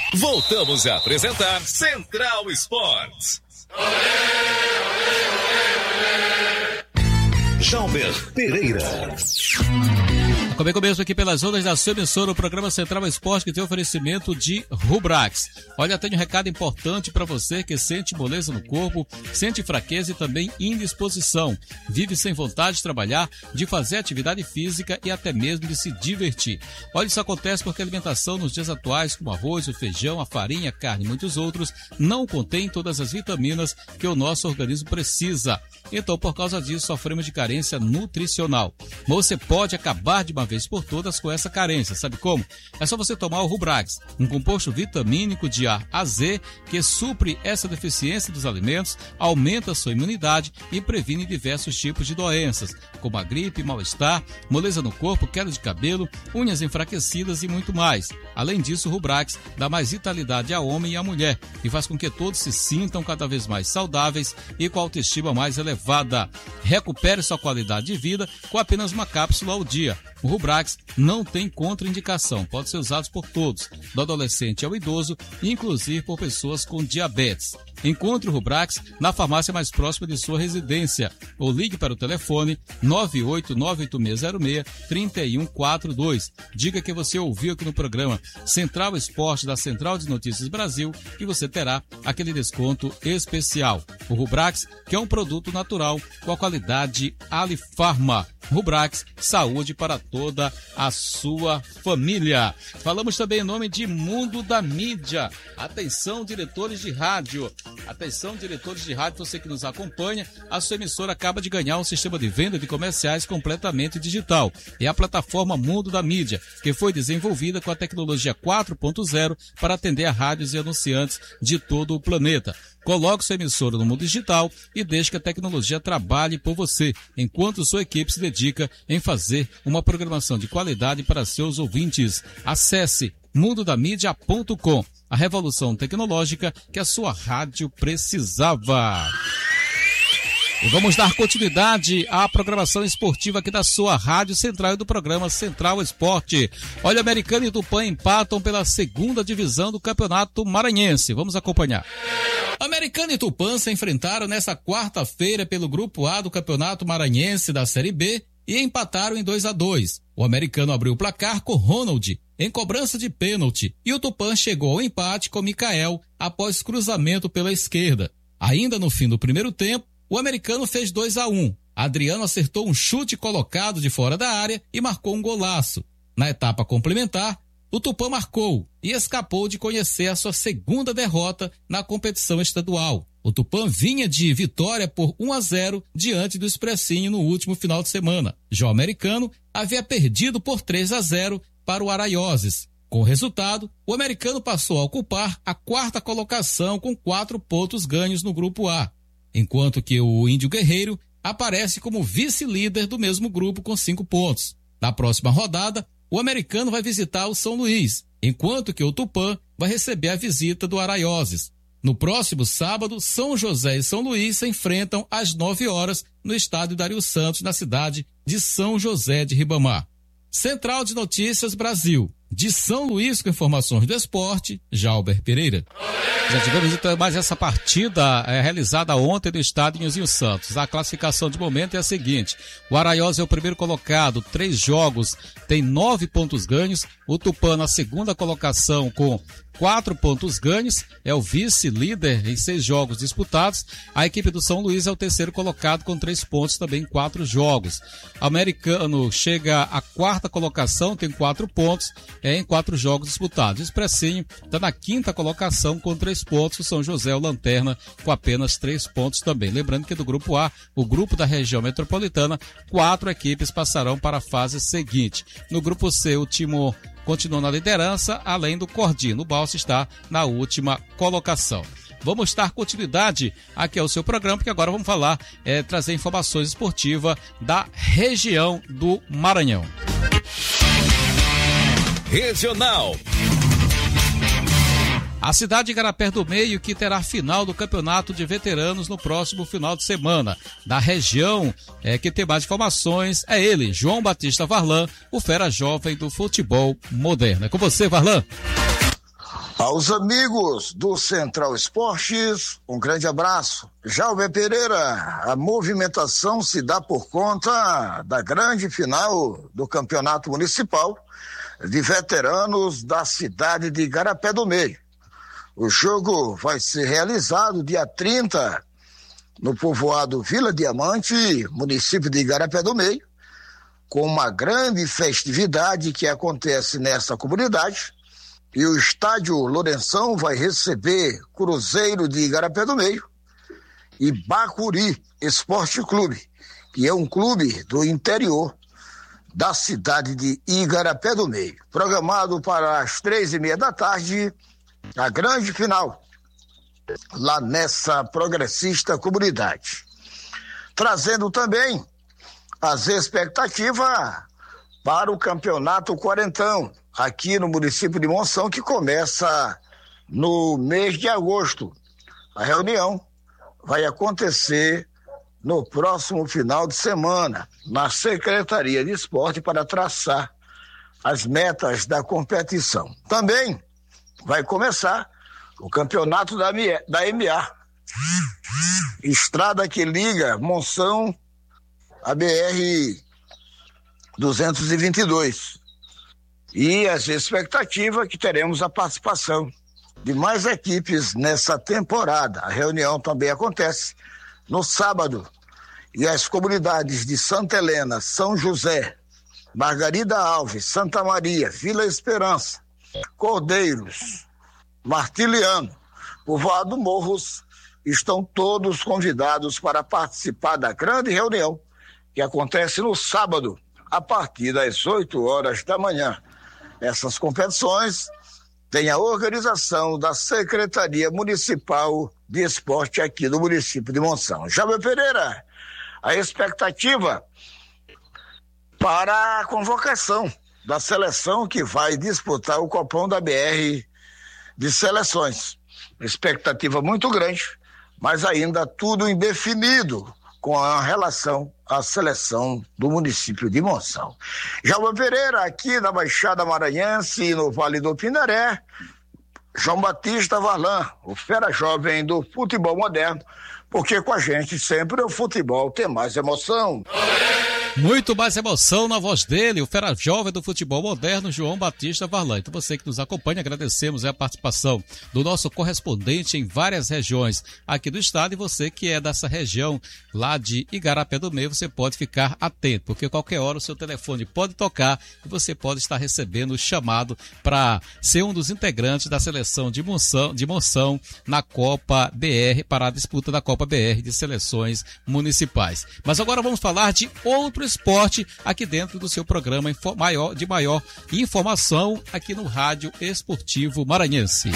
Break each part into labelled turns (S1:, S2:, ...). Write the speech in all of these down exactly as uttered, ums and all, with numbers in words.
S1: Voltamos a apresentar Central Esportes. Jalber Pereira.
S2: Também começo aqui pelas ondas da sua emissora, o programa Central Esporte, que tem oferecimento de Rubrax. Olha, tenho um recado importante para você que sente moleza no corpo, sente fraqueza e também indisposição. Vive sem vontade de trabalhar, de fazer atividade física e até mesmo de se divertir. Olha, isso acontece porque a alimentação nos dias atuais, como o arroz, o feijão, a farinha, a carne e muitos outros, não contém todas as vitaminas que o nosso organismo precisa. Então, por causa disso, sofremos de carência nutricional. Mas você pode acabar de uma vez por todas com essa carência. Sabe como? É só você tomar o Rubrax, um composto vitamínico de A a Z que supre essa deficiência dos alimentos, aumenta a sua imunidade e previne diversos tipos de doenças, como a gripe, mal-estar, moleza no corpo, queda de cabelo, unhas enfraquecidas e muito mais. Além disso, o Rubrax dá mais vitalidade ao homem e à mulher e faz com que todos se sintam cada vez mais saudáveis e com a autoestima mais elevada. Recupere sua qualidade de vida com apenas uma cápsula ao dia. O Rubrax não tem contraindicação, pode ser usado por todos, do adolescente ao idoso, inclusive por pessoas com diabetes. Encontre o Rubrax na farmácia mais próxima de sua residência ou ligue para o telefone nove oito nove oito seis zero seis três um quatro dois. Diga que você ouviu aqui no programa Central Esporte da Central de Notícias Brasil e você terá aquele desconto especial. O Rubrax, que é um produto natural com a qualidade Alifarma. Rubrax, saúde para toda a sua família. Falamos também em nome de Mundo da Mídia. Atenção, diretores de rádio. Atenção, diretores de rádio, você que nos acompanha, a sua emissora acaba de ganhar um sistema de venda de comerciais completamente digital. É a plataforma Mundo da Mídia, que foi desenvolvida com a tecnologia quatro ponto zero para atender a rádios e anunciantes de todo o planeta. Coloque sua emissora no mundo digital e deixe que a tecnologia trabalhe por você, enquanto sua equipe se dedica em fazer uma programação de qualidade para seus ouvintes. Acesse mundo da mídia ponto com, a revolução tecnológica que a sua rádio precisava. E vamos dar continuidade à programação esportiva aqui da sua Rádio Central e do programa Central Esporte. Olha, Americano e Tupã empatam pela segunda divisão do Campeonato Maranhense. Vamos acompanhar. Americano e Tupã se enfrentaram nesta quarta-feira pelo Grupo A do Campeonato Maranhense da Série B e empataram em dois a dois. O Americano abriu o placar com Ronald em cobrança de pênalti e o Tupã chegou ao empate com Micael após cruzamento pela esquerda. Ainda no fim do primeiro tempo, o Americano fez dois a um. Adriano acertou um chute colocado de fora da área e marcou um golaço. Na etapa complementar, o Tupã marcou e escapou de conhecer a sua segunda derrota na competição estadual. O Tupã vinha de vitória por um a zero diante do Expressinho no último final de semana. Já o Americano havia perdido por três a zero para o Araioses. Com o resultado, o Americano passou a ocupar a quarta colocação com quatro pontos ganhos no Grupo A, enquanto que o Índio Guerreiro aparece como vice-líder do mesmo grupo com cinco pontos. Na próxima rodada, o Americano vai visitar o São Luís, enquanto que o Tupã vai receber a visita do Araioses. No próximo sábado, São José e São Luís se enfrentam às nove horas no estádio Dario Santos, na cidade de São José de Ribamar. Central de Notícias Brasil. De São Luís, com informações do esporte, Jalber Pereira. Já tivemos então mais essa partida é, realizada ontem no estádio Nhozinho Santos. A classificação de momento é a seguinte: o Araioses é o primeiro colocado, três jogos, tem nove pontos ganhos. O Tupã na segunda colocação com quatro pontos ganhos, é o vice-líder em seis jogos disputados. A equipe do São Luís é o terceiro colocado com três pontos também em quatro jogos. O Americano chega à quarta colocação, tem quatro pontos, é em quatro jogos disputados. O Expressinho está na quinta colocação com três pontos. O São José é o lanterna com apenas três pontos também. Lembrando que do Grupo A, o grupo da região metropolitana, quatro equipes passarão para a fase seguinte. No Grupo C, o Timor continua na liderança, além do Cordino. O Balsa está na última colocação. Vamos dar continuidade aqui ao seu programa, porque agora vamos falar, é, trazer informações esportivas da região do Maranhão.
S1: Regional.
S2: A cidade de Igarapé do Meio, que terá final do campeonato de veteranos no próximo final de semana. Da região, é, que tem mais informações, é ele, João Batista Varlan, o fera jovem do futebol moderno. É com você, Varlan.
S3: Aos amigos do Central Esportes, um grande abraço. Jalber Pereira, a movimentação se dá por conta da grande final do Campeonato Municipal de Veteranos da cidade de Igarapé do Meio. O jogo vai ser realizado dia trinta no povoado Vila Diamante, município de Igarapé do Meio, com uma grande festividade que acontece nessa comunidade. E o estádio Lourenção vai receber Cruzeiro de Igarapé do Meio e Bacuri Esporte Clube, que é um clube do interior da cidade de Igarapé do Meio. Programado para as três e meia da tarde, a grande final, lá nessa progressista comunidade. Trazendo também as expectativas para o Campeonato Quarentão, aqui no município de Monção, que começa no mês de agosto. A reunião vai acontecer no próximo final de semana, na Secretaria de Esporte, para traçar as metas da competição. Também vai começar o campeonato da, da M A, estrada que liga Monção a B R duzentos e vinte e dois. E as expectativas que teremos a participação de mais equipes nessa temporada. A reunião também acontece no sábado e as comunidades de Santa Helena, São José, Margarida Alves, Santa Maria, Vila Esperança, Cordeiros, Martiliano, Povoado Morros, estão todos convidados para participar da grande reunião que acontece no sábado, a partir das oito horas da manhã. Essas competições têm a organização da Secretaria Municipal de Esporte aqui do município de Monção. Jalber Pereira, a expectativa para a convocação da seleção que vai disputar o Copão da B R de seleções. Expectativa muito grande, mas ainda tudo indefinido com a relação à seleção do município de Monção. Jalber Pereira, aqui na Baixada Maranhense, no Vale do Pindaré, João Batista Varlan, o fera jovem do futebol moderno, porque com a gente sempre o futebol tem mais emoção.
S2: Muito mais emoção na voz dele, o fera jovem do futebol moderno, João Batista Varlan. Então você que nos acompanha, agradecemos a participação do nosso correspondente em várias regiões aqui do estado, e você que é dessa região lá de Igarapé do Meio, você pode ficar atento, porque qualquer hora o seu telefone pode tocar e você pode estar recebendo o chamado para ser um dos integrantes da seleção de Monção, de Monção na Copa B R, para a disputa da Copa B R de seleções municipais. Mas agora vamos falar de outro esporte aqui dentro do seu programa maior, de maior informação aqui no Rádio Esportivo Maranhense.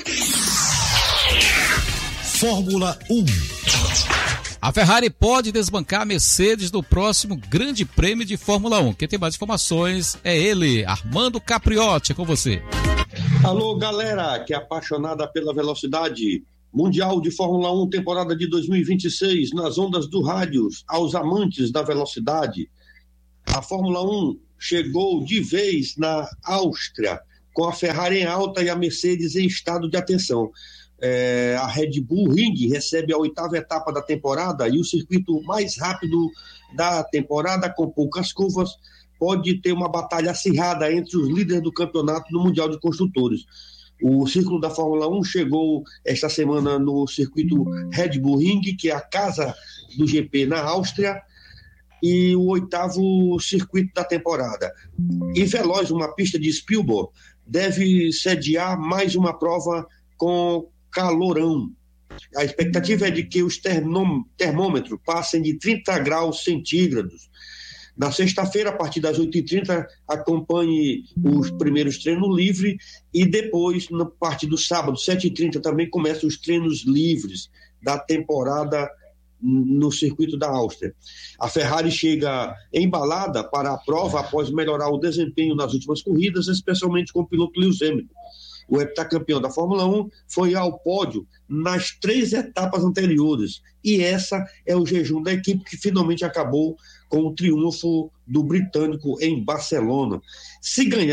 S1: Fórmula um.
S2: A Ferrari pode desbancar a Mercedes no próximo Grande Prêmio de Fórmula um. Quem tem mais informações é ele, Armando Capriotti, é com você.
S4: Alô, galera que é apaixonada pela velocidade. Mundial de Fórmula um, temporada de dois mil e vinte e seis, nas ondas do rádio, aos amantes da velocidade. A Fórmula um chegou de vez na Áustria, com a Ferrari em alta e a Mercedes em estado de atenção. É, a Red Bull Ring recebe a oitava etapa da temporada e o circuito mais rápido da temporada, com poucas curvas, pode ter uma batalha acirrada entre os líderes do campeonato no Mundial de Construtores. O círculo da Fórmula um chegou esta semana no circuito Red Bull Ring, que é a casa do G P na Áustria, e o oitavo circuito da temporada. E Veloz, uma pista de Spielberg, deve sediar mais uma prova com calorão. A expectativa é de que os termômetros passem de trinta graus centígrados. Na sexta-feira, a partir das oito e trinta, acompanhe os primeiros treinos livres e depois, na parte do sábado, sete e trinta, também começam os treinos livres da temporada no circuito da Áustria. A Ferrari chega embalada para a prova após melhorar o desempenho nas últimas corridas, especialmente com o piloto Lewis Hamilton. O heptacampeão da Fórmula um foi ao pódio nas três etapas anteriores, e essa é o jejum da equipe, que finalmente acabou com o triunfo do britânico em Barcelona. Se ganhar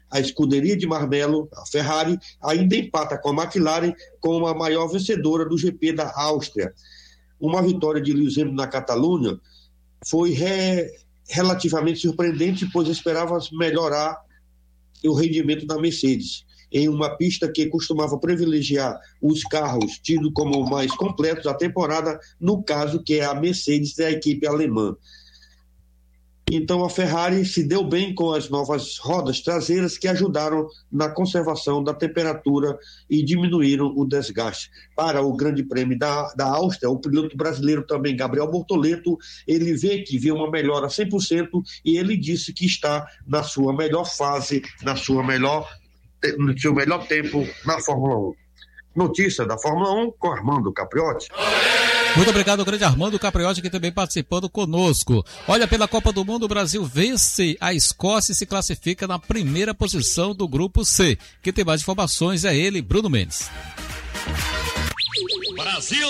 S4: a escuderia de Marmelo, a Ferrari, ainda empata com a McLaren como a maior vencedora do G P da Áustria. Uma vitória de Lewis Hamilton na Catalunha foi re, relativamente surpreendente, pois esperava melhorar o rendimento da Mercedes, em uma pista que costumava privilegiar os carros tidos como mais completos da temporada, no caso que é a Mercedes da equipe alemã. Então a Ferrari se deu bem com as novas rodas traseiras que ajudaram na conservação da temperatura e diminuíram o desgaste. Para o Grande Prêmio da, da Áustria, o piloto brasileiro também, Gabriel Bortoleto, ele vê que vê uma melhora cem por cento e ele disse que está na sua melhor fase, na sua melhor, no seu melhor tempo na Fórmula um. Notícia da Fórmula um com Armando Capriotti.
S2: Muito obrigado, grande Armando Capriotti, que também participando conosco. Olha, pela Copa do Mundo, o Brasil vence a Escócia e se classifica na primeira posição do Grupo C. Quem tem mais informações é ele, Bruno Mendes.
S1: Brasil!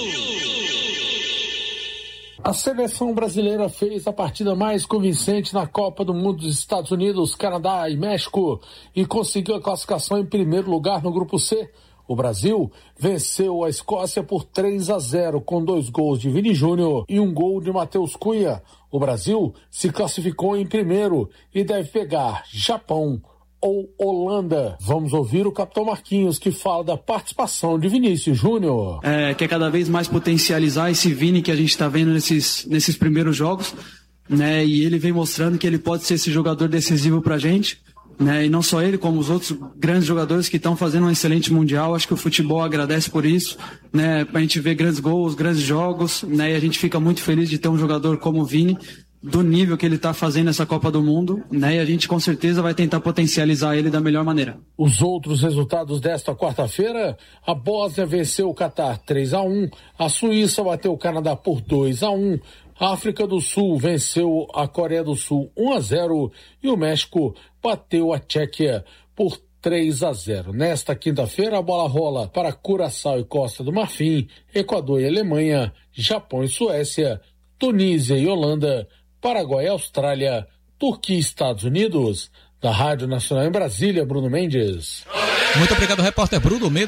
S5: A seleção brasileira fez a partida mais convincente na Copa do Mundo dos Estados Unidos, Canadá e México e conseguiu a classificação em primeiro lugar no Grupo C. O Brasil venceu a Escócia por três a zero, com dois gols de Vini Júnior e um gol de Matheus Cunha. O Brasil se classificou em primeiro e deve pegar Japão ou Holanda. Vamos ouvir o capitão Marquinhos, que fala da participação de Vinícius Júnior.
S6: É, quer cada vez mais potencializar esse Vini que a gente está vendo nesses, nesses primeiros jogos, né? E ele vem mostrando que ele pode ser esse jogador decisivo pra gente. Né, e não só ele, como os outros grandes jogadores que estão fazendo um excelente mundial. Acho que o futebol agradece por isso, né, a gente vê grandes gols, grandes jogos, né, e a gente fica muito feliz de ter um jogador como o Vini, do nível que ele está fazendo nessa Copa do Mundo, né, e a gente com certeza vai tentar potencializar ele da melhor maneira.
S5: Os outros resultados desta quarta-feira: a Bósnia venceu o Catar três a um, a Suíça bateu o Canadá por dois a um, a África do Sul venceu a Coreia do Sul um a zero e o México bateu a Tchequia por três a zero. Nesta quinta-feira, a bola rola para Curaçao e Costa do Marfim, Equador e Alemanha, Japão e Suécia, Tunísia e Holanda, Paraguai e Austrália, Turquia e Estados Unidos. Da Rádio Nacional em Brasília, Bruno Mendes.
S2: Muito obrigado, repórter Bruno Mendes.